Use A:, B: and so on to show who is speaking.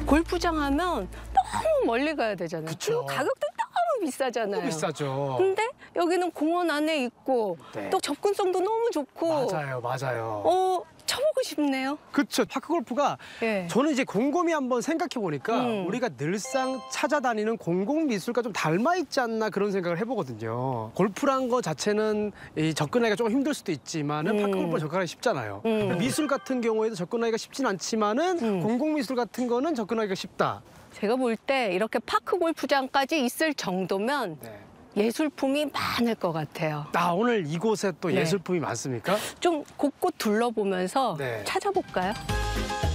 A: 골프장 하면 너무 멀리 가야 되잖아요.
B: 그쵸.
A: 그리고 가격도 너무 비싸잖아요.
B: 너무 비싸죠.
A: 근데 여기는 공원 안에 있고
B: 네.
A: 또 접근성도 너무 좋고
B: 맞아요.
A: 쳐보고 싶네요.
B: 그쵸. 파크골프가
A: 예.
B: 저는 이제 곰곰이 한번 생각해 보니까 우리가 늘상 찾아다니는 공공미술과 좀 닮아 있지 않나 그런 생각을 해보거든요. 골프란 거 자체는 이 접근하기가 조금 힘들 수도 있지만은 파크골프는 접근하기 쉽잖아요. 미술 같은 경우에도 접근하기가 쉽진 않지만은 공공미술 같은 거는 접근하기가 쉽다.
A: 제가 볼 때 이렇게 파크 골프장까지 있을 정도면
B: 네.
A: 예술품이 많을 것 같아요.
B: 오늘 이곳에 또
A: 네.
B: 예술품이 많습니까?
A: 좀 곳곳 둘러보면서
B: 네.
A: 찾아볼까요?